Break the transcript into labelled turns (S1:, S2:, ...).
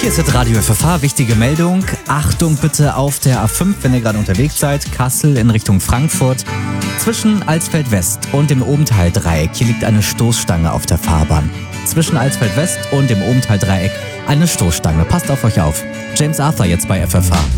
S1: Hier ist Radio FFH, wichtige Meldung. Achtung bitte auf der A5, wenn ihr gerade unterwegs seid. Kassel in Richtung Frankfurt. Zwischen Alsfeld West und dem Obenthal-Dreieck. Hier liegt eine Stoßstange auf der Fahrbahn. Zwischen Alsfeld West und dem Obenthal-Dreieck eine Stoßstange. Passt auf euch auf. James Arthur jetzt bei FFH.